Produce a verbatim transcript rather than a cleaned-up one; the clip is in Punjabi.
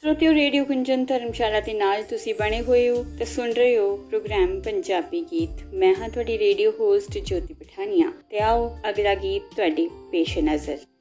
श्रोतियों, रेडियो गुंजन धर्मशाला ਦੇ ਨਾਲ ਤੁਸੀਂ ਬਣੇ ਹੋਏ ਹੋ ਤੇ ਸੁਣ ਰਹੇ ਹੋ ਪ੍ਰੋਗਰਾਮ ਪੰਜਾਬੀ ਗੀਤ। ਮੈਂ ਹਾਂ ਤੁਹਾਡੀ ਰੇਡੀਓ ਹੋਸਟ ਜੋਤੀ ਪਠਾਨੀਆ ਤੇ ਆਓ ਅਗਲਾ ਗੀਤ ਤੁਹਾਡੇ ਪੇਸ਼ ਨਜ਼ਰ।